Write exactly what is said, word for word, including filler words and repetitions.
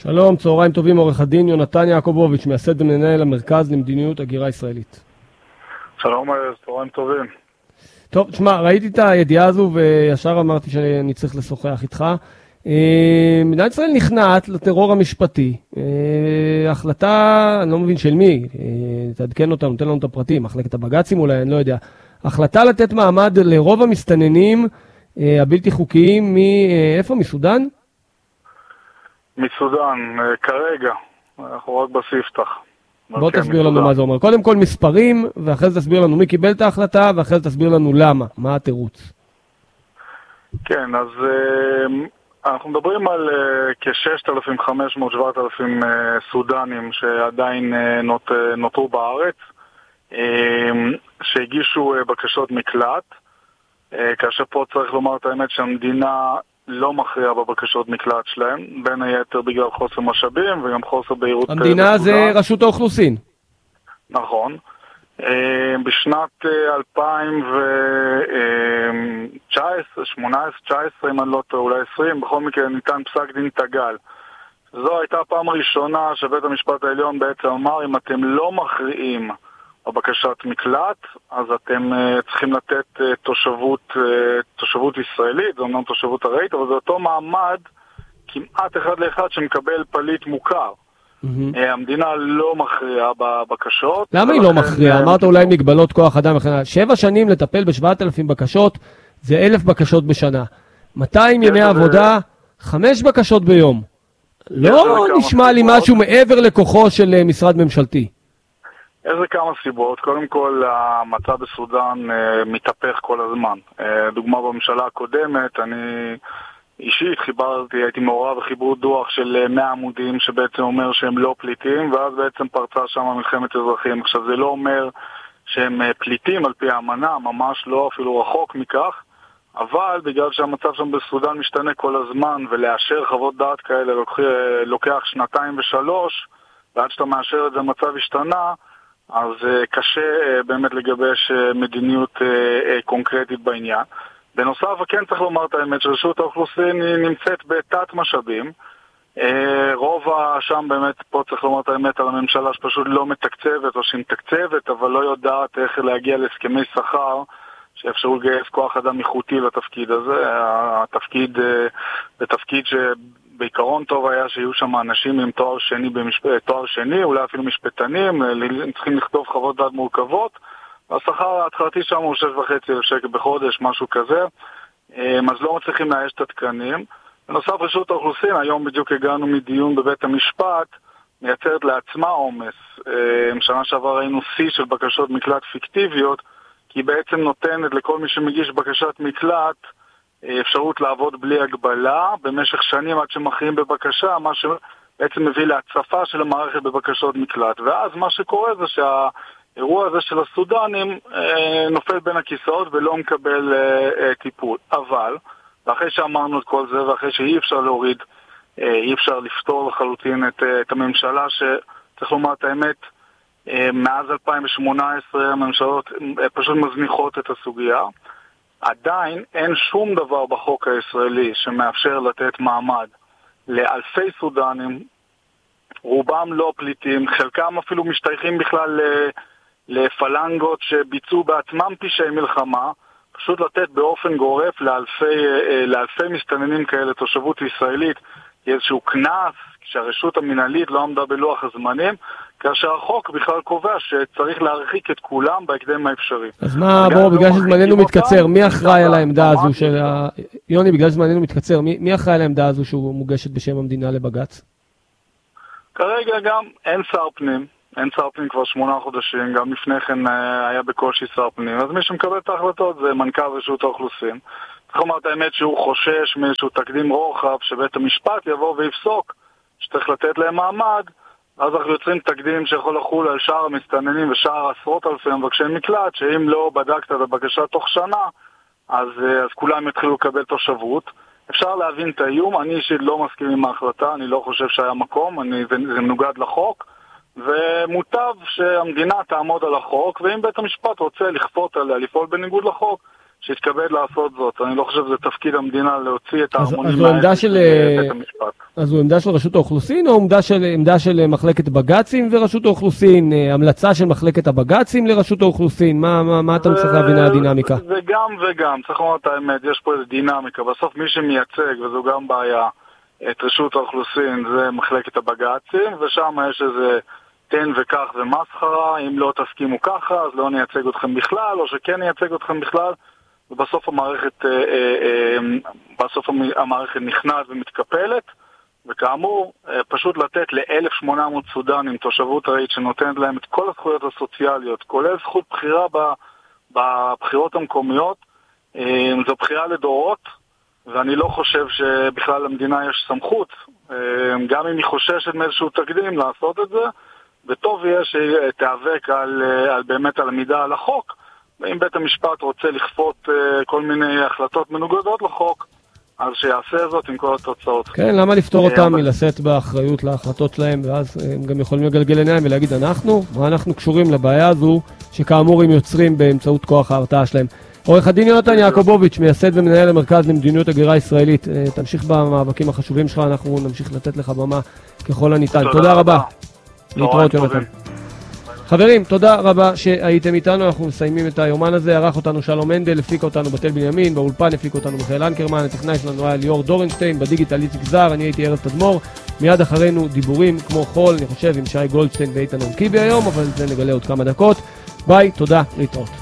שלום, צהריים טובים, עורך הדין יונתן יעקובוביץ', מייסד ומנהל המרכז למדיניות הגירה ישראלית. שלום, צהריים טובים. טוב, תשמע, ראיתי את הידיעה הזו וישר אמרתי שאני צריך לשוחח איתך. מדינת ישראל נכנעת לטרור המשפטי. החלטה, אני לא מבין של מי, תעדכן אותנו, תן לנו את הפרטים, מחלקת הבג"צים אולי, אני לא יודע. החלטה לתת מעמד לרוב המסתננים הבלתי חוקיים, מאיפה? מסודן? מסודן, כרגע, אנחנו רק בספתח. בוא תסביר לנו מה זה אומר. קודם כל מספרים, ואחרי זה תסביר לנו מי קיבל את ההחלטה, ואחרי זה תסביר לנו למה, מה התירוץ. כן, אז אנחנו מדברים על כ-ששת אלפים וחמש מאות עד שבעת אלפים סודנים שעדיין נותרו בארץ, שהגישו בקשות מקלט, כאשר פה צריך לומר את האמת שהמדינה לא מכריעה בבקשות מקלט שלהם, בין היתר בגלל חוסר משאבים וגם חוסר בהירות. המדינה זה רשות האוכלוסין. נכון. בשנת אלפיים ותשע עשרה, שמונה עשרה, תשע עשרה, אם אני לא טועה, אולי עשרים, בכל מקרה ניתן פסק דין תגל. זו הייתה הפעם הראשונה שבית המשפט העליון בעצם אמר, אם אתם לא מכריעים בבקשת מקלט, אז אתם uh, צריכים לתת uh, תושבות, uh, תושבות ישראלית, זה אומנם תושבות ארעית, אבל זה אותו מעמד כמעט אחד לאחד שמקבל פליט מוכר. Mm-hmm. Uh, המדינה לא מכריעה בבקשות. למה היא לא מכריעה? אמרת אולי מגבלות כוח אדם. שבע שנים לטפל בשבעת אלפים בקשות, זה אלף בקשות בשנה. מאתיים ימי עבודה, חמש בקשות ביום. לא נשמע לי משהו מעבר לכוחו של משרד ממשלתי. איזה כמה סיבות. קודם כל, המצב בסודן uh, מתהפך כל הזמן. Uh, דוגמה בממשלה הקודמת, אני אישית חיברתי, הייתי מעורב וחיבור דוח של מאה עמודים שבעצם אומר שהם לא פליטים, ואז בעצם פרצה שם מלחמת אזרחים. עכשיו, זה לא אומר שהם פליטים על פי האמנה, ממש לא, אפילו רחוק מכך, אבל בגלל שהמצב שם בסודן משתנה כל הזמן, ולאשר חוות דעת כאלה לוקח, לוקח שנתיים ושלוש, ועד שאתה מאשר את זה המצב השתנה, אז קשה באמת לגבש מדיניות קונקרטית בעניין. בנוסף, כן צריך לומר את האמת שרשות האוכלוסין היא נמצאת בתת משאבים. רוב שם באמת, פה צריך לומר את האמת על הממשלה שפשוט לא מתקצבת או שהיא מתקצבת, אבל לא יודעת איך להגיע להסכמי שכר שאפשרו לגייס כוח אדם איכותי לתפקיד הזה. התפקיד, בתפקיד שבעיקרון טוב היה שיהיו שם אנשים עם תואר שני, במשפ... תואר שני, אולי אפילו משפטנים, צריכים לכתוב חוות דעת מורכבות. השכר ההתחלתי שם הוא שש וחצי אלף שקל בחודש, משהו כזה, אז לא מצליחים לאייש את התקנים. בנוסף, רשות האוכלוסין, היום בדיוק הגענו מדיון בבית המשפט, מייצרת לעצמה עומס. שנה שעבר ראינו שיא של בקשות מקלט פיקטיביות, כי היא בעצם נותנת לכל מי שמגיש בקשת מקלט אפשרות לעבוד בלי הגבלה, במשך שנים עד שמכריעים בבקשה, מה שבעצם מביא להצפה של המערכת בבקשות מקלט. ואז מה שקורה זה שה... האירוע הזה של הסודנים אה, נופל בין הכיסאות ולא מקבל אה, אה, טיפול. אבל, ואחרי שאמרנו את כל זה, ואחרי שאי אפשר להוריד, אה, אי אפשר לפתור לחלוטין את, אה, את הממשלה, שצריך לומר את האמת, אה, מאז אלפיים ושמונה עשרה הממשלות אה, פשוט מזניחות את הסוגיה. עדיין אין שום דבר בחוק הישראלי שמאפשר לתת מעמד לאלפי סודנים, רובם לא פליטים, חלקם אפילו משתייכים בכלל ל... לפלנגות שביצעו בעצמם פשעי מלחמה, פשוט לתת באופן גורף לאלפי, לאלפי מסתננים כאלה תושבות ישראלית איזשהו כנס, כשהרשות המנהלית לא עמדה בלוח הזמנים, כאשר החוק בכלל קובע שצריך להרחיק את כולם בהקדם האפשרי. אז מה, בואו, בגלל שזמננו מתקצר, מי אחראי על העמדה הזו של... יוני, בגלל שזמננו מתקצר, מי אחראי על העמדה הזו שהוא מוגשת בשם המדינה לבג"ץ? כרגע גם אין שר פנים. אין שר פנים כבר שמונה חודשים, גם לפני כן היה בקושי שר פנים. אז מי שמקבל את ההחלטות זה מנכ"ל רשות האוכלוסין. צריך לומר את האמת שהוא חושש מאיזשהו תקדים רוחב שבית המשפט יבוא ויפסוק שצריך לתת להם מעמד, אז אנחנו יוצרים תקדים שיכול לחול על שאר המסתננים ושאר עשרות אלפי מבקשי מקלט, שאם לא בדקת את הבקשה תוך שנה, אז, אז כולם יתחילו לקבל תושבות. אפשר להבין את האיום, אני אישית לא מסכים עם ההחלטה, אני לא חושב שהיה מקום, אני, זה, זה מנוגד לחוק. ומוטב שהמדינה תעמוד על החוק, ואם בית המשפט רוצה לכפות עליה לפעול בניגוד לחוק, שיתכבד לעשות זאת. אני לא חושב שזה תפקיד המדינה להוציא את ההמונים האלה של בית המשפט. אז זו עמדה של רשות האוכלוסין, או עמדה של, עמדה של מחלקת בג"צים ורשות האוכלוסין, המלצה של מחלקת הבג"צים לרשות האוכלוסין? מה, מה, מה אתה מצליח להבין על הדינמיקה? זה גם וגם, צריך לומר את האמת, יש פה איזו דינמיקה. בסוף מי שמייצג, וזו גם בעיה, את רשות האוכלוסין זה מחלקת הבג"צים, ושם יש איזה תן וכך ומסחרה, אם לא תסכימו ככה, אז לא נייצג אתכם בכלל, או שכן נייצג אתכם בכלל, ובסוף המערכת, בסוף המערכת נכנעת ומתקפלת, וכאמור, פשוט לתת ל-אלף ושמונה מאות סודנים תושבות ארעית שנותנת להם את כל הזכויות הסוציאליות, כולל זכות בחירה בבחירות המקומיות, זו בחירה לדורות, ואני לא חושב שבכלל למדינה יש סמכות, גם אם היא חוששת מאיזשהו תקדים לעשות את זה, וטוב יהיה שתיאבק על, על באמת על עמידה על החוק, ואם בית המשפט רוצה לכפות כל מיני החלטות מנוגדות לחוק, אז שיעשה זאת עם כל התוצאות. כן, למה לפתור אותם מלשאת באחריות להחלטות שלהם, ואז הם גם יכולים לגלגל עיניים ולהגיד אנחנו, מה אנחנו קשורים לבעיה הזו, שכאמור הם יוצרים באמצעות כוח ההרתעה שלהם. עורך הדין יונתן יעקובוביץ', מייסד ומנהל המרכז למדיניות הגירה ישראלית, תמשיך במאבקים החשובים שלך, אנחנו נמשיך לתת לך במה ככל הניתן. תודה רבה. להתראות יונתן. חברים, תודה רבה שהייתם איתנו, אנחנו מסיימים את היומן הזה, ערך אותנו שלום מנדל, הפיק אותנו בתל בנימין, באולפן הפיק אותנו מיכאל אנקרמן, הטכנאי שלנו היה ליאור דורנשטיין, בדיגיטל איציק זר, אני הייתי ארז תדמור, מיד אחרינו דיבורים כמו חול, אני חושב עם שי גולדשטיין ואיתן אורקיבי היום, אבל זה נגלה עוד כמה דקות. ביי, תודה, להתראות.